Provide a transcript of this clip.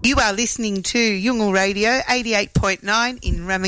You are listening to Yungle Radio 88.9 in Raminga.